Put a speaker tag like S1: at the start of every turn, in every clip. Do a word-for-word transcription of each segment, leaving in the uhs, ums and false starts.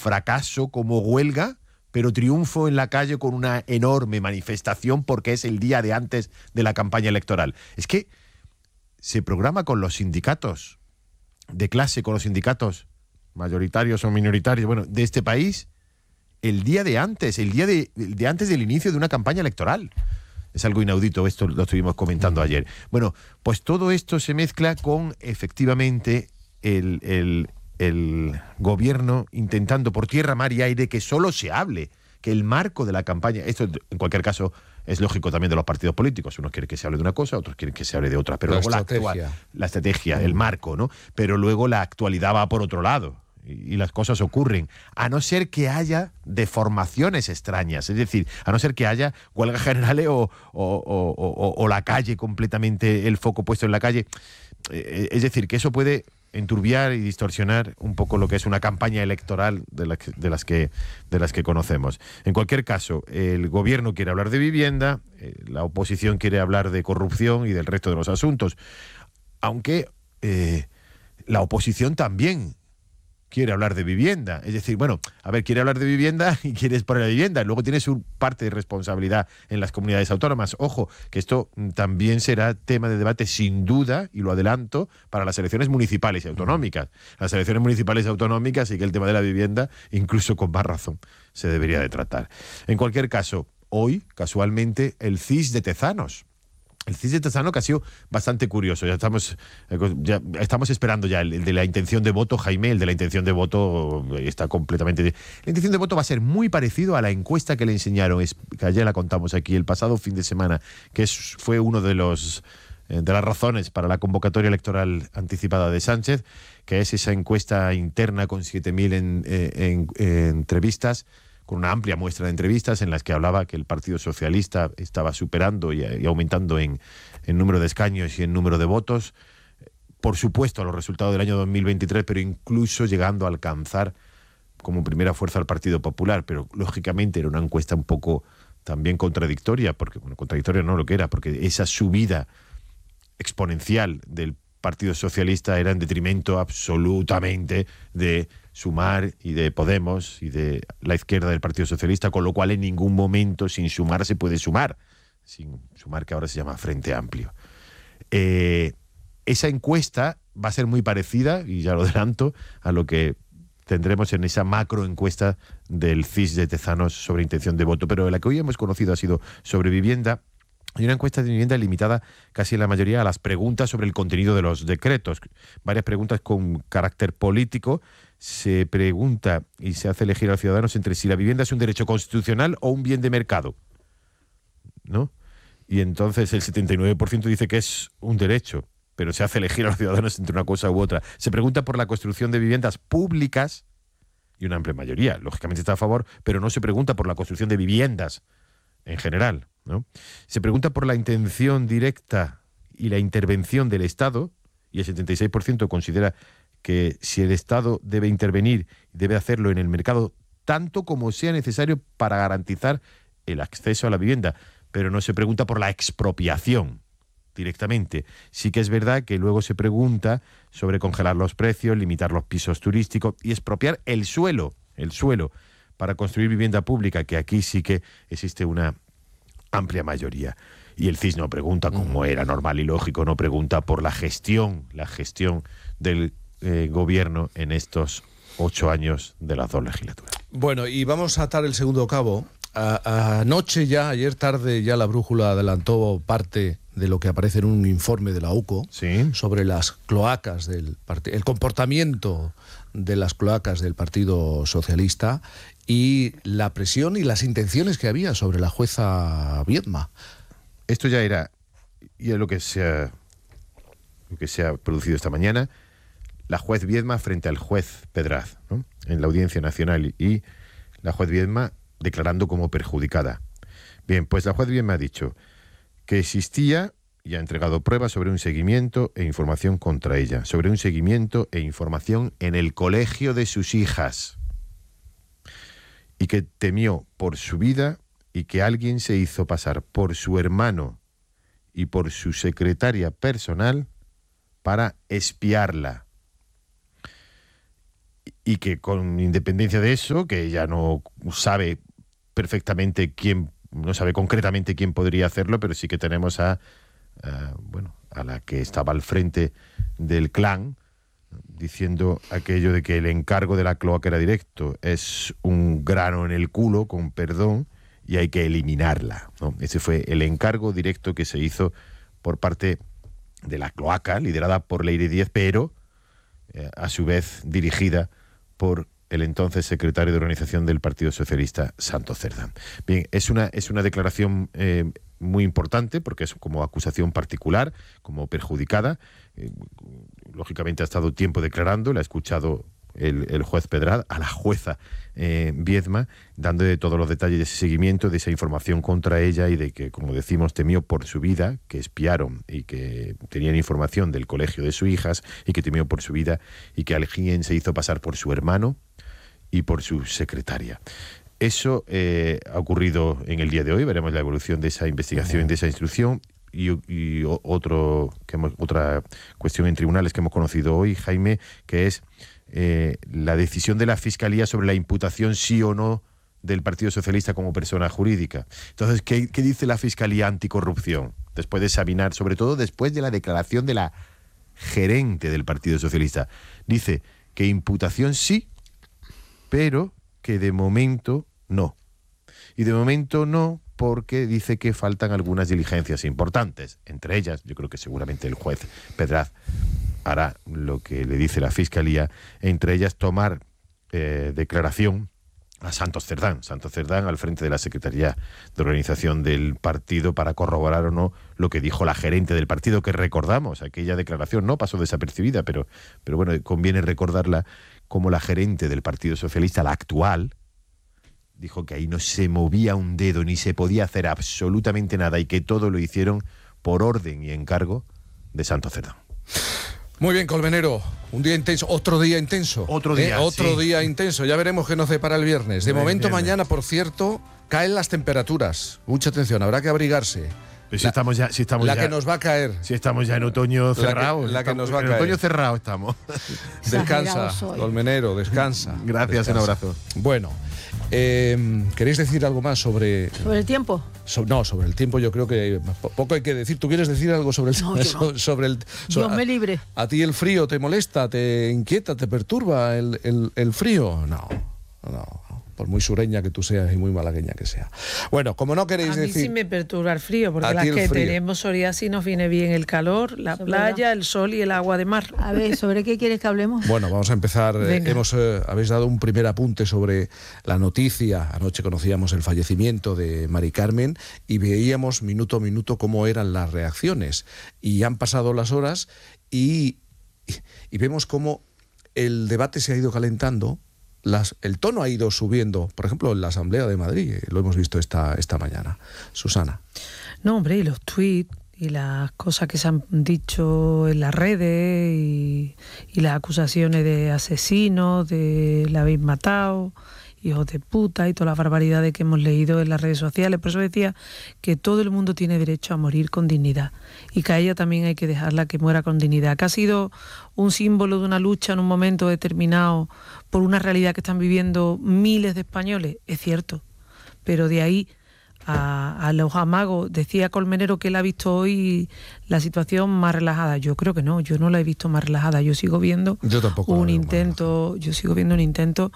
S1: fracaso como huelga, pero triunfo en la calle con una enorme manifestación porque es el día de antes de la campaña electoral. Es que se programa con los sindicatos de clase, con los sindicatos mayoritarios o minoritarios, bueno, de este país, el día de antes, el día de, de antes del inicio de una campaña electoral. Es algo inaudito, esto lo estuvimos comentando ayer. Bueno, pues todo esto se mezcla con, efectivamente, el, el, el gobierno intentando por tierra, mar y aire que solo se hable, que el marco de la campaña, esto en cualquier caso es lógico también de los partidos políticos, unos quieren que se hable de una cosa, otros quieren que se hable de otra, pero
S2: la
S1: luego
S2: estrategia.
S1: la, actual, la estrategia, el marco, ¿no? Pero luego la actualidad va por otro lado. Y las cosas ocurren, a no ser que haya deformaciones extrañas, es decir, a no ser que haya huelgas generales o, o, o, o, o la calle completamente, el foco puesto en la calle. Es decir, que eso puede enturbiar y distorsionar un poco lo que es una campaña electoral de, la que, de, las, que, de las que conocemos. En cualquier caso, el gobierno quiere hablar de vivienda, la oposición quiere hablar de corrupción y del resto de los asuntos, aunque eh, la oposición también quiere hablar de vivienda. Es decir, bueno, a ver, quiere hablar de vivienda y quiere exponer la vivienda. Luego tiene su parte de responsabilidad en las comunidades autónomas. Ojo, que esto también será tema de debate sin duda, y lo adelanto, para las elecciones municipales y autonómicas. Las elecciones municipales y autonómicas y que el tema de la vivienda, incluso con más razón, se debería de tratar. En cualquier caso, hoy, casualmente, el C I S de Tezanos. El C I S de Tezanos, que ha sido bastante curioso. Ya estamos, ya estamos esperando ya el, el de la intención de voto, Jaime, el de la intención de voto está completamente... La intención de voto va a ser muy parecido a la encuesta que le enseñaron, es, que ayer la contamos aquí, el pasado fin de semana, que es, fue uno de los de las razones para la convocatoria electoral anticipada de Sánchez, que es esa encuesta interna con siete mil en, en, en entrevistas, con una amplia muestra de entrevistas en las que hablaba que el Partido Socialista estaba superando y, y aumentando en, en número de escaños y en número de votos, por supuesto a los resultados del año dos mil veintitrés, pero incluso llegando a alcanzar como primera fuerza al Partido Popular, pero lógicamente era una encuesta un poco también contradictoria, porque, bueno, contradictoria no lo que era, porque esa subida exponencial del Partido Socialista era en detrimento absolutamente de Sumar y de Podemos y de la izquierda del Partido Socialista, con lo cual en ningún momento sin Sumar se puede sumar, sin Sumar, que ahora se llama Frente Amplio. Eh, esa encuesta va a ser muy parecida, y ya lo adelanto, a lo que tendremos en esa macro encuesta del C I S de Tezanos sobre intención de voto, pero la que hoy hemos conocido ha sido sobre vivienda. Hay una encuesta de vivienda limitada casi en la mayoría a las preguntas sobre el contenido de los decretos. Varias preguntas con carácter político. Se pregunta y se hace elegir a los ciudadanos entre si la vivienda es un derecho constitucional o un bien de mercado, ¿no? Y entonces el setenta y nueve por ciento dice que es un derecho, pero se hace elegir a los ciudadanos entre una cosa u otra. Se pregunta por la construcción de viviendas públicas y una amplia mayoría, lógicamente, está a favor, pero no se pregunta por la construcción de viviendas en general, ¿no? Se pregunta por la intención directa y la intervención del Estado, y el setenta y seis por ciento considera que si el Estado debe intervenir, debe hacerlo en el mercado tanto como sea necesario para garantizar el acceso a la vivienda, pero no se pregunta por la expropiación directamente. Sí que es verdad que luego se pregunta sobre congelar los precios, limitar los pisos turísticos y expropiar el suelo, el suelo, para construir vivienda pública, que aquí sí que existe una amplia mayoría. Y el C I S no pregunta, como era normal y lógico, no pregunta por la gestión, la gestión del eh, gobierno en estos ocho años de las dos legislaturas.
S2: Bueno, y vamos a atar el segundo cabo. A, anoche ya, ayer tarde, ya la brújula adelantó parte de lo que aparece en un informe de la U C O,
S1: ¿sí?,
S2: sobre las cloacas del partido, el comportamiento de las cloacas del Partido Socialista y la presión y las intenciones que había sobre la jueza Viedma.
S1: Esto ya era, y es lo que se ha, lo que se ha producido esta mañana, la juez Viedma frente al juez Pedraz, ¿no?, en la Audiencia Nacional, y la juez Viedma declarando como perjudicada. Bien, pues la juez Viedma ha dicho que existía y ha entregado pruebas sobre un seguimiento e información contra ella, sobre un seguimiento e información en el colegio de sus hijas, y que temió por su vida y que alguien se hizo pasar por su hermano y por su secretaria personal para espiarla. y que con independencia de eso, que ella no sabe perfectamente quién, no sabe concretamente quién podría hacerlo, pero sí que tenemos a, a bueno, a la que estaba al frente del clan, diciendo aquello de que el encargo de la cloaca era directo, es un grano en el culo, con perdón, y hay que eliminarla, ¿no? Ese fue el encargo directo que se hizo por parte de la cloaca, liderada por Leire Díez, pero eh, a su vez dirigida por el entonces secretario de organización del Partido Socialista, Santos Cerdán. Bien, es una, es una declaración eh, muy importante porque es como acusación particular, como perjudicada. Eh, lógicamente ha estado tiempo declarando, la ha escuchado el, el juez Pedrad, a la jueza eh, Viedma, dándole todos los detalles de ese seguimiento, de esa información contra ella y de que, como decimos, temió por su vida, que espiaron y que tenían información del colegio de sus hijas y que temió por su vida y que alguien se hizo pasar por su hermano y por su secretaria. Eso eh, ha ocurrido en el día de hoy, veremos la evolución de esa investigación, de esa instrucción. Y, y otro, que hemos, otra cuestión en tribunales que hemos conocido hoy, Jaime, que es eh, la decisión de la Fiscalía sobre la imputación sí o no del Partido Socialista como persona jurídica. Entonces, ¿qué, qué dice la Fiscalía Anticorrupción? Después de examinar, sobre todo después de la declaración de la gerente del Partido Socialista. Dice que imputación sí, pero que de momento no. Y de momento no, porque dice que faltan algunas diligencias importantes. Entre ellas, yo creo que seguramente el juez Pedrad hará lo que le dice la Fiscalía, entre ellas tomar eh, declaración a Santos Cerdán. Santos Cerdán al frente de la Secretaría de Organización del partido para corroborar o no lo que dijo la gerente del partido, que recordamos, aquella declaración no pasó desapercibida, pero, pero bueno, conviene recordarla como la gerente del Partido Socialista, la actual, dijo que ahí no se movía un dedo ni se podía hacer absolutamente nada y que todo lo hicieron por orden y encargo de Santos Cerdán.
S2: Muy bien, Colmenero, un día intenso, otro día intenso.
S1: Otro día,
S2: ¿eh? Otro
S1: sí.
S2: día intenso, ya veremos qué nos depara el viernes. De
S1: El
S2: momento,
S1: viernes.
S2: mañana, por cierto, caen las temperaturas. Mucha atención, habrá que abrigarse.
S1: Pero si
S2: La-
S1: estamos ya, si estamos
S2: La
S1: ya,
S2: que nos va a caer.
S1: si estamos ya en otoño
S2: que-
S1: cerrado,
S2: la que
S1: estamos-
S2: nos va a
S1: en
S2: caer.
S1: otoño cerrado estamos.
S2: Descansa,
S3: Exagerado soy.
S2: Colmenero, descansa.
S1: Gracias,
S2: descansa.
S1: un abrazo.
S2: Bueno, eh, ¿queréis decir algo más sobre,
S3: ¿Sobre el tiempo?
S2: so- no, sobre el tiempo? Yo creo que po- poco hay que decir. ¿Tú quieres decir algo sobre el
S3: No, yo
S2: so- sobre el so-
S3: Dios me libre.
S2: ¿A, a ti el frío te molesta, te inquieta, te perturba el, el- el frío? No, no. Por muy sureña que tú seas y muy malagueña que sea. Bueno, como no queréis
S4: A mí
S2: decir...
S4: sí me perturba el frío,
S2: A
S4: porque
S2: ti
S4: las
S2: el
S4: que
S2: frío.
S4: tenemos psoriasis nos viene bien el calor, la
S3: Eso es
S4: playa,
S3: verdad.
S4: el sol y el agua de mar.
S3: A ver, ¿sobre qué quieres que hablemos?
S2: Bueno, vamos a empezar. eh,
S4: Venga.
S2: hemos eh, habéis dado un primer apunte sobre la noticia. Anoche conocíamos el fallecimiento de Mari Carmen y veíamos minuto a minuto cómo eran las reacciones. Y han pasado las horas y, y, y vemos cómo el debate se ha ido calentando. Las, el tono ha ido subiendo, por ejemplo, en la Asamblea de Madrid, eh, lo hemos visto esta, esta mañana. Susana.
S4: No, hombre, y los tweets y las cosas que se han dicho en las redes y, y las acusaciones de asesinos, de la habéis matado, hijos de puta y todas las barbaridades que hemos leído en las redes sociales. Por eso decía que todo el mundo tiene derecho a morir con dignidad y que a ella también hay que dejarla que muera con dignidad, que ha sido un símbolo de una lucha en un momento determinado por una realidad que están viviendo miles de españoles, es cierto, pero de ahí a, a los amagos, decía Colmenero que él ha visto hoy la situación más relajada. Yo creo que no, yo no la he visto más relajada, yo sigo viendo
S2: Yo tampoco la
S4: un
S2: veo más
S4: intento, yo sigo viendo un intento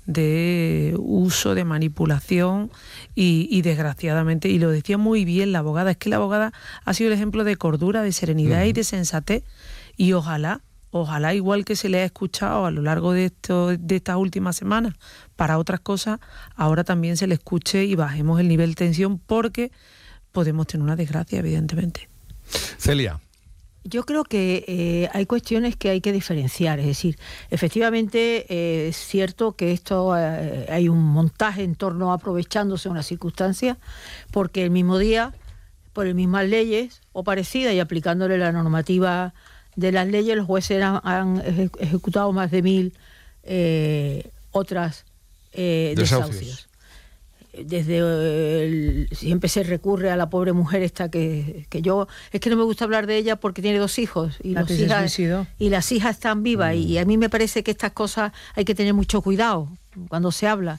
S4: de uso, de manipulación y, y desgraciadamente, y lo decía muy bien la abogada, es que la abogada ha sido el ejemplo de cordura, de serenidad y de sensatez, y ojalá, ojalá igual que se le ha escuchado a lo largo de, esto, de estas últimas semanas para otras cosas, ahora también se le escuche y bajemos el nivel de tensión, porque podemos tener una desgracia, evidentemente.
S2: Celia.
S3: Yo creo que eh, hay cuestiones que hay que diferenciar, es decir, efectivamente eh, es cierto que esto eh, hay un montaje en torno a aprovechándose de una circunstancia, porque el mismo día, por las mismas leyes o parecidas y aplicándole la normativa de las leyes, los jueces han, han eje- ejecutado más de mil eh, otras eh,
S2: Desahucios.
S3: desahucios. desde el, siempre se recurre a la pobre mujer esta que, que yo, es que no me gusta hablar de ella porque tiene dos hijos y,
S4: La
S3: los
S4: que se
S3: hijas,
S4: suicidó.
S3: y las hijas están vivas, mm. y a mí me parece que estas cosas hay que tener mucho cuidado cuando se habla.